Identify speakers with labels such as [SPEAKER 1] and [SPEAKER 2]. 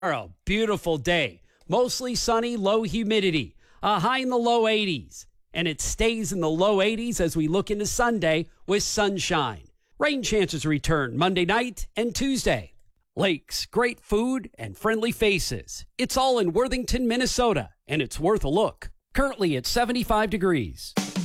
[SPEAKER 1] A beautiful day. Mostly sunny, low humidity. A high in the low 80s. And it stays in the low 80s as we look into Sunday with sunshine. Rain chances return Monday night and Tuesday. Lakes, great food, and friendly faces. It's all in Worthington, Minnesota, and it's worth a look. Currently at 75 degrees.